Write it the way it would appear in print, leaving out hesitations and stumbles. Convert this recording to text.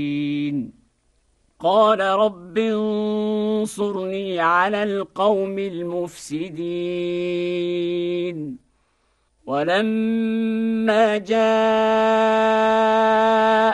قال رب انصرني على القوم المفسدين ولما جاء